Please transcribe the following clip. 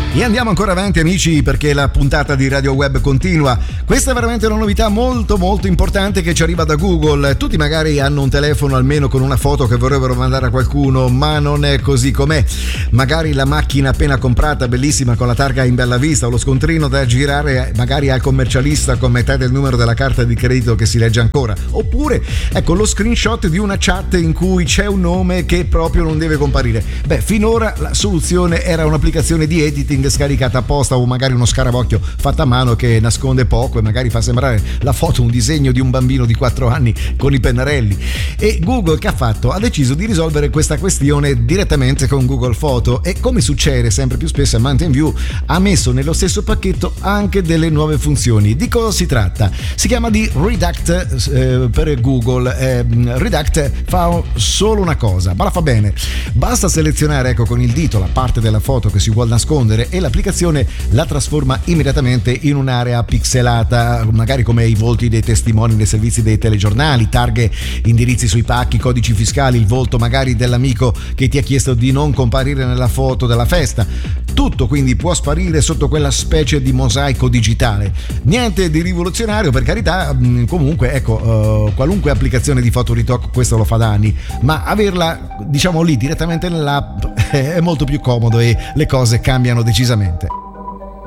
E andiamo ancora avanti, amici, perché la puntata di Radio Web continua. Questa è veramente una novità molto molto importante che ci arriva da Google. Tutti magari hanno un telefono almeno con una foto che vorrebbero mandare a qualcuno, ma non è così com'è. Magari la macchina appena comprata, bellissima, con la targa in bella vista, o lo scontrino da girare magari al commercialista con metà del numero della carta di credito che si legge ancora. Oppure, ecco, lo screenshot di una chat in cui c'è un nome che proprio non deve comparire. Beh, finora la soluzione era un'applicazione di editing scaricata apposta, o magari uno scarabocchio fatto a mano che nasconde poco e magari fa sembrare la foto un disegno di un bambino di 4 anni con i pennarelli. E Google che ha fatto? Ha deciso di risolvere questa questione direttamente con Google Photo e, come succede sempre più spesso a Mountain View, ha messo nello stesso pacchetto anche delle nuove funzioni. Di cosa si tratta? Si chiama di Redact per Google. Redact fa solo una cosa, ma la fa bene. Basta selezionare, ecco, con il dito la parte della foto che si vuole nascondere e l'applicazione la trasforma immediatamente in un'area pixelata, magari come i volti dei testimoni dei servizi dei telegiornali, targhe, indirizzi sui pacchi, codici fiscali, il volto magari dell'amico che ti ha chiesto di non comparire nella foto della festa. Tutto quindi può sparire sotto quella specie di mosaico digitale. Niente di rivoluzionario, per carità, comunque ecco, qualunque applicazione di fotoritocco questo lo fa da anni, ma averla, diciamo, lì direttamente nell'app è molto più comodo e le cose cambiano decisamente.